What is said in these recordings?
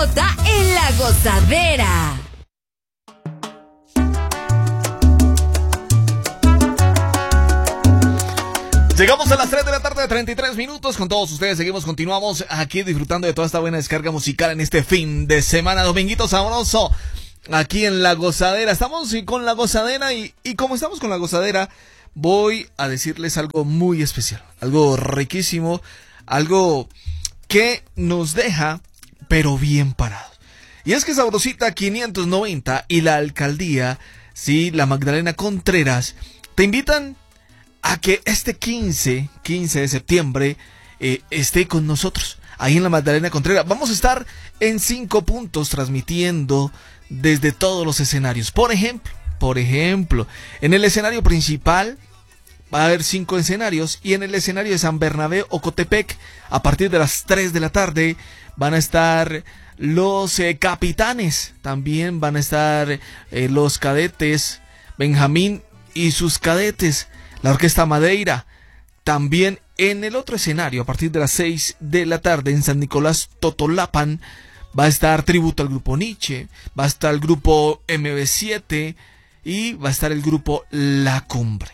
En La Gozadera. Llegamos a las 3 de la tarde, 33 minutos. Con todos ustedes continuamos aquí disfrutando de toda esta buena descarga musical en este fin de semana. Dominguito sabroso, aquí en La Gozadera. Estamos con La Gozadera y como estamos con La Gozadera, voy a decirles algo muy especial, algo riquísimo, algo que nos deja, pero bien parados. Y es que Sabrosita 590 y la alcaldía, sí, la Magdalena Contreras, te invitan a que este 15 de septiembre esté con nosotros ahí en la Magdalena Contreras. Vamos a estar en 5 puntos transmitiendo desde todos los escenarios. Por ejemplo, en el escenario principal va a haber 5 escenarios, y en el escenario de San Bernabé Ocotepec, a partir de las 3 de la tarde, van a estar los capitanes, también van a estar los cadetes Benjamín y sus cadetes, la Orquesta Madeira. También en el otro escenario, a partir de las 6 de la tarde, en San Nicolás Totolapan, va a estar tributo al grupo Nietzsche, va a estar el grupo MB7 y va a estar el grupo La Cumbre.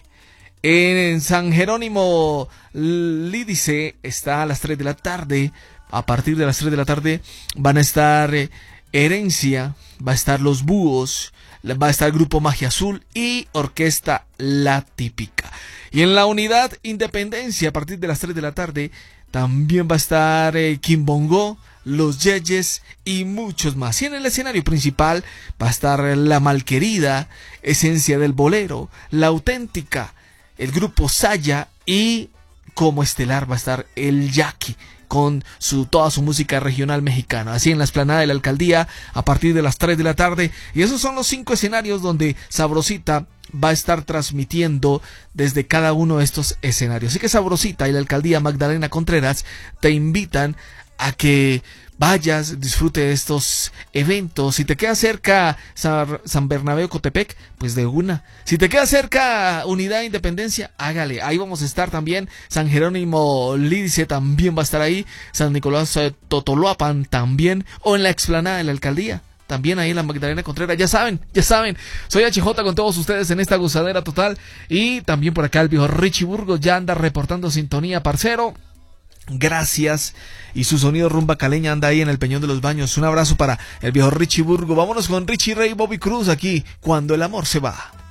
En San Jerónimo Lídice está a las 3 de la tarde. A partir de las 3 de la tarde van a estar Herencia, va a estar Los Búhos, va a estar el grupo Magia Azul y Orquesta La Típica. Y en la Unidad Independencia, a partir de las 3 de la tarde, también va a estar Quimbongo, Los Yeyes y muchos más. Y en el escenario principal va a estar La Malquerida, Esencia del Bolero, La Auténtica, el grupo Saya, y como estelar va a estar el Yaqui con toda su música regional mexicana, así en la explanada de la alcaldía a partir de las 3 de la tarde. Y esos son los 5 escenarios donde Sabrosita va a estar transmitiendo desde cada uno de estos escenarios. Así que Sabrosita y la alcaldía Magdalena Contreras te invitan a que vayas, disfrute de estos eventos. Si te queda cerca San Bernabé Ocotepec, pues de una. Si te queda cerca Unidad Independencia, hágale. Ahí vamos a estar también. San Jerónimo Lídice también va a estar ahí. San Nicolás Totolapan también. O en la explanada de la alcaldía, también ahí en la Magdalena Contreras. Ya saben. Soy HJ con todos ustedes en esta gozadera total. Y también por acá el viejo Richie Burgos ya anda reportando sintonía, parcero. Gracias. Y su sonido rumba caleña anda ahí en el Peñón de los Baños. Un abrazo para el viejo Richie Burgo. Vámonos con Richie Ray, Bobby Cruz aquí, Cuando el amor se va.